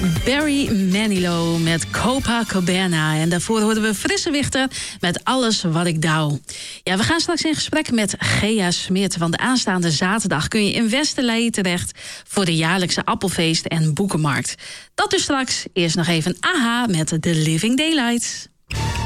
Barry Manilow met Copacabana. En daarvoor hoorden we Frisse Wichter met Alles wat ik douw. Ja, we gaan straks in gesprek met Gea Smit. Want de aanstaande zaterdag kun je in Westerlee terecht voor de jaarlijkse appelfeest en boekenmarkt. Dat dus straks. Eerst nog even AHA met The Living Daylights.